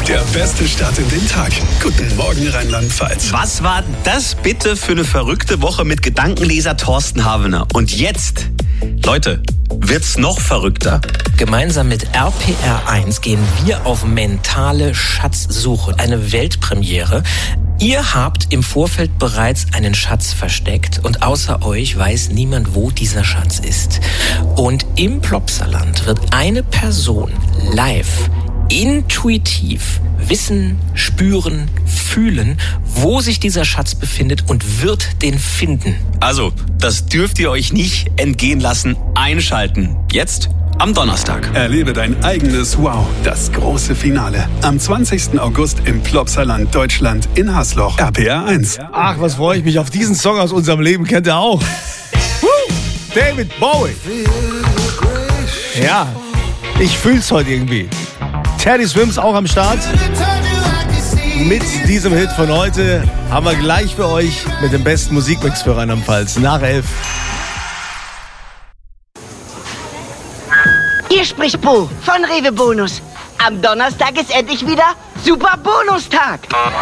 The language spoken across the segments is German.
Der beste Start in den Tag. Guten Morgen, Rheinland-Pfalz. Was war das bitte für eine verrückte Woche mit Gedankenleser Thorsten Havener? Und jetzt, Leute, wird's noch verrückter. Gemeinsam mit RPR1 gehen wir auf mentale Schatzsuche. Eine Weltpremiere. Ihr habt im Vorfeld bereits einen Schatz versteckt und außer euch weiß niemand, wo dieser Schatz ist. Und im Plopsaland wird eine Person live, intuitiv wissen, spüren, fühlen, wo sich dieser Schatz befindet und wird den finden. Also, das dürft ihr euch nicht entgehen lassen. Einschalten. Jetzt am Donnerstag. Erlebe dein eigenes Wow, das große Finale. Am 20. August im Plopsaland Deutschland in Hasloch. RPR1. Ach, was freue ich mich auf diesen Song aus unserem Leben, kennt ihr auch. David Bowie. Ja, ich fühl's heute irgendwie. Teddy Swims auch am Start. Mit diesem Hit von heute haben wir gleich für euch mit dem besten Musikmix für Rheinland-Pfalz nach 11. Hier spricht Bo von Rewe Bonus. Am Donnerstag ist endlich wieder Super Bonustag.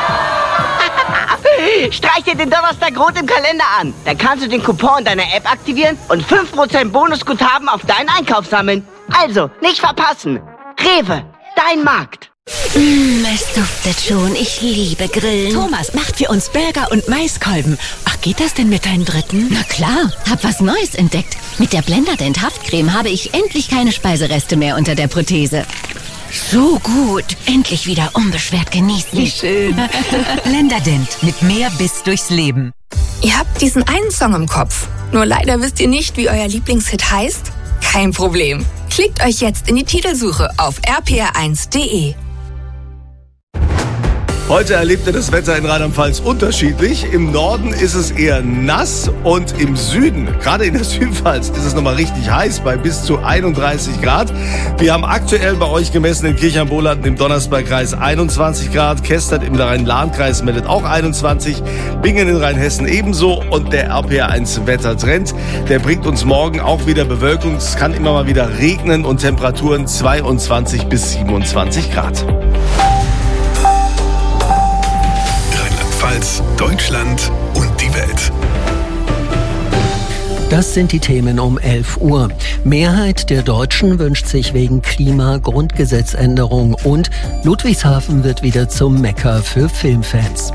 Streich dir den Donnerstag rot im Kalender an. Dann kannst du den Coupon deiner App aktivieren und 5% Bonusguthaben auf deinen Einkauf sammeln. Also, nicht verpassen. Rewe, dein Markt. Es duftet schon. Ich liebe Grillen. Thomas macht für uns Burger und Maiskolben. Ach, geht das denn mit deinen Dritten? Na klar, hab was Neues entdeckt. Mit der Blenderdent Haftcreme habe ich endlich keine Speisereste mehr unter der Prothese. So gut. Endlich wieder unbeschwert genießen. Wie schön. Blenderdent mit mehr Biss durchs Leben. Ihr habt diesen einen Song im Kopf. Nur leider wisst ihr nicht, wie euer Lieblingshit heißt? Kein Problem. Klickt euch jetzt in die Titelsuche auf rpr1.de. Heute erlebt ihr das Wetter in Rheinland-Pfalz unterschiedlich. Im Norden ist es eher nass und im Süden, gerade in der Südpfalz, ist es nochmal richtig heiß bei bis zu 31 Grad. Wir haben aktuell bei euch gemessen in Kirchheim-Bohlanden im Donnersbergkreis 21 Grad, Kestert im Rhein-Lahn-Kreis meldet auch 21, Bingen in Rheinhessen ebenso und der RPR1 Wettertrend, der bringt uns morgen auch wieder Bewölkung. Es kann immer mal wieder regnen und Temperaturen 22 bis 27 Grad. Deutschland und die Welt. Das sind die Themen um 11 Uhr. Mehrheit der Deutschen wünscht sich wegen Klima Grundgesetzänderung und Ludwigshafen wird wieder zum Mekka für Filmfans.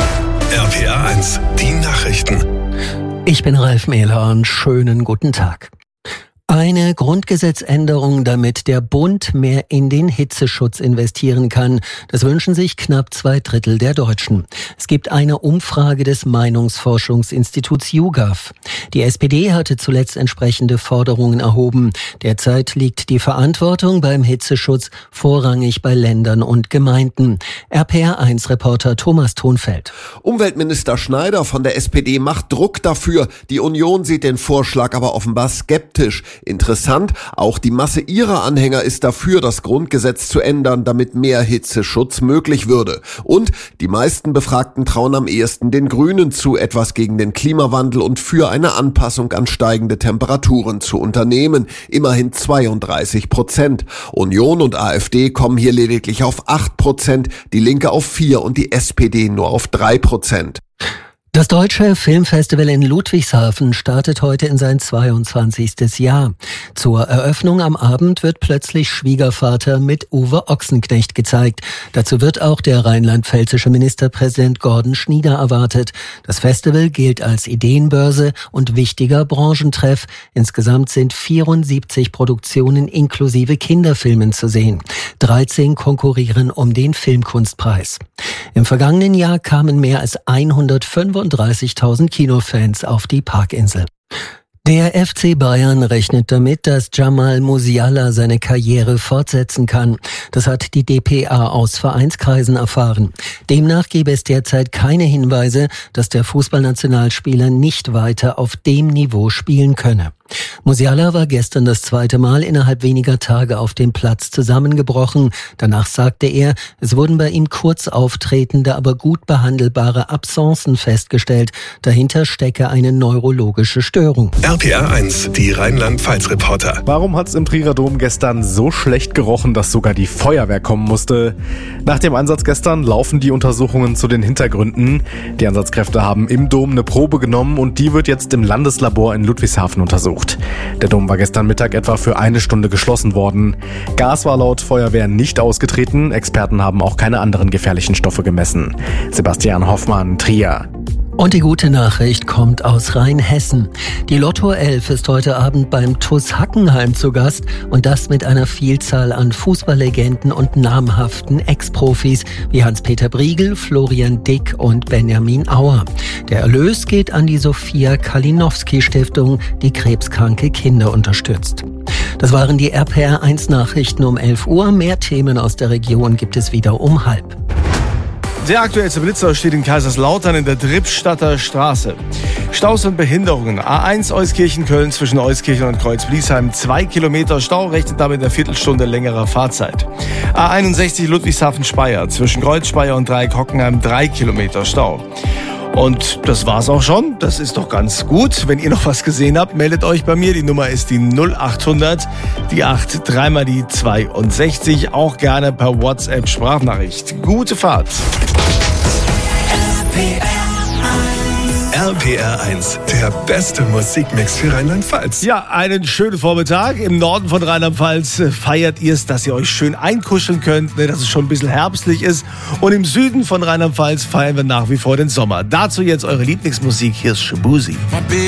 RPR1, die Nachrichten. Ich bin Ralf Mehler und schönen guten Tag. Eine Grundgesetzänderung, damit der Bund mehr in den Hitzeschutz investieren kann. Das wünschen sich knapp 2/3 der Deutschen. Es gibt eine Umfrage des Meinungsforschungsinstituts YouGov. Die SPD hatte zuletzt entsprechende Forderungen erhoben. Derzeit liegt die Verantwortung beim Hitzeschutz vorrangig bei Ländern und Gemeinden. RPR1-Reporter Thomas Thonfeld. Umweltminister Schneider von der SPD macht Druck dafür. Die Union sieht den Vorschlag aber offenbar skeptisch. Interessant, auch die Masse ihrer Anhänger ist dafür, das Grundgesetz zu ändern, damit mehr Hitzeschutz möglich würde. Und die meisten Befragten trauen am ehesten den Grünen zu, etwas gegen den Klimawandel und für eine Anpassung an steigende Temperaturen zu unternehmen. Immerhin 32%. Union und AfD kommen hier lediglich auf 8%, die Linke auf 4% und die SPD nur auf 3%. Das Deutsche Filmfestival in Ludwigshafen startet heute in sein 22. Jahr. Zur Eröffnung am Abend wird plötzlich Schwiegervater mit Uwe Ochsenknecht gezeigt. Dazu wird auch der rheinland-pfälzische Ministerpräsident Gordon Schnieder erwartet. Das Festival gilt als Ideenbörse und wichtiger Branchentreff. Insgesamt sind 74 Produktionen inklusive Kinderfilmen zu sehen. 13 konkurrieren um den Filmkunstpreis. Im vergangenen Jahr kamen mehr als 135.000 Kinofans auf die Parkinsel. Der FC Bayern rechnet damit, dass Jamal Musiala seine Karriere fortsetzen kann. Das hat die dpa aus Vereinskreisen erfahren. Demnach gäbe es derzeit keine Hinweise, dass der Fußballnationalspieler nicht weiter auf dem Niveau spielen könne. Musiala war gestern das zweite Mal innerhalb weniger Tage auf dem Platz zusammengebrochen. Danach sagte er, es wurden bei ihm kurz auftretende, aber gut behandelbare Absenzen festgestellt. Dahinter stecke eine neurologische Störung. RPR 1, die Rheinland-Pfalz-Reporter. Warum hat's im Trierer Dom gestern so schlecht gerochen, dass sogar die Feuerwehr kommen musste? Nach dem Einsatz gestern laufen die Untersuchungen zu den Hintergründen. Die Einsatzkräfte haben im Dom eine Probe genommen und die wird jetzt im Landeslabor in Ludwigshafen untersucht. Der Dom war gestern Mittag etwa für 1 Stunde geschlossen worden. Gas war laut Feuerwehr nicht ausgetreten. Experten haben auch keine anderen gefährlichen Stoffe gemessen. Sebastian Hoffmann, Trier. Und die gute Nachricht kommt aus Rheinhessen. Die Lotto 11 ist heute Abend beim TuS Hackenheim zu Gast und das mit einer Vielzahl an Fußballlegenden und namhaften Ex-Profis wie Hans-Peter Briegel, Florian Dick und Benjamin Auer. Der Erlös geht an die Sophia Kalinowski-Stiftung, die krebskranke Kinder unterstützt. Das waren die RPR 1 Nachrichten um 11 Uhr. Mehr Themen aus der Region gibt es wieder um 12:30. Der aktuellste Blitzer steht in Kaiserslautern in der Drippstadter Straße. Staus und Behinderungen. A1 Euskirchen-Köln zwischen Euskirchen und Kreuz-Bliesheim 2 Kilometer Stau, rechnet damit eine Viertelstunde längerer Fahrzeit. A61 Ludwigshafen-Speyer zwischen Kreuz-Speyer und Dreieck Hockenheim 3 Kilometer Stau. Und das war's auch schon. Das ist doch ganz gut. Wenn ihr noch was gesehen habt, meldet euch bei mir. Die Nummer ist die 0800, die 8, 3 mal die 62. Auch gerne per WhatsApp-Sprachnachricht. Gute Fahrt. RPR 1, der beste Musikmix für Rheinland-Pfalz. Ja, einen schönen Vormittag. Im Norden von Rheinland-Pfalz feiert ihr es, dass ihr euch schön einkuscheln könnt, dass es schon ein bisschen herbstlich ist. Und im Süden von Rheinland-Pfalz feiern wir nach wie vor den Sommer. Dazu jetzt eure Lieblingsmusik. Hier ist Shabuzi.